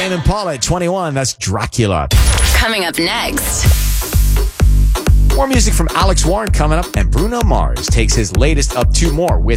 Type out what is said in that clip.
Tame Impala at 21. That's Dracula. Coming up next. More music from Alex Warren coming up, and Bruno Mars takes his latest up 2 more with